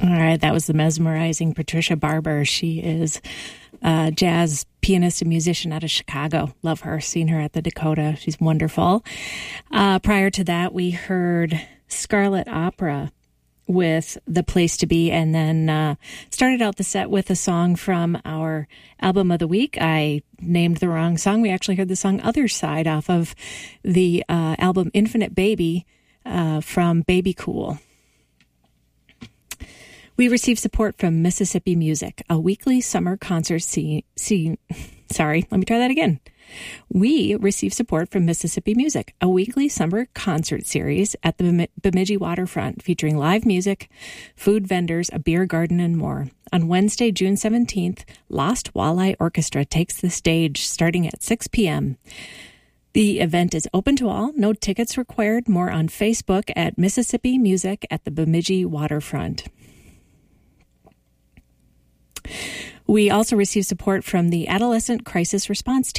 All right, that was the mesmerizing Patricia Barber. She is a jazz pianist and musician out of Chicago. Love her. Seen her at the Dakota. She's wonderful. Prior to that, we heard Scarlet Opera with The Place to Be, and then started out the set with a song from our album of the week. I named the wrong song. We actually heard the song Other Side off of the album Infinite Baby from Baby Cool. We receive support from Mississippi Music, a weekly summer concert Sorry, let me try that again. We receive support from Mississippi Music, a weekly summer concert series at the Bemidji Waterfront, featuring live music, food vendors, a beer garden, and more. On Wednesday, June 17th, Lost Walleye Orchestra takes the stage starting at 6 p.m. The event is open to all, no tickets required. More on Facebook at Mississippi Music at the Bemidji Waterfront. We also receive support from the Adolescent Crisis Response Team.